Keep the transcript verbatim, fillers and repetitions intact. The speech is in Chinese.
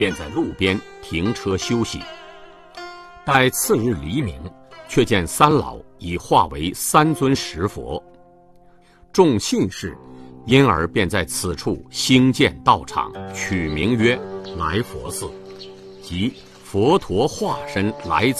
便在路边停车休息。待次日黎明，却见三老已化为三尊石佛。众信士因而便在此处兴建道场，取名曰来佛寺，即佛陀化身来